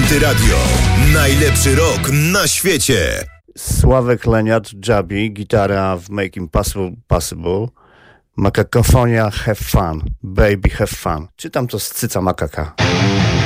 Antyradio. Najlepszy rok na świecie. Sławek Leniart, Dżabi, gitara w Make Impossible Possible, Makakafonia, Have Fun, Baby Have Fun. Czytam to z cyca makaka.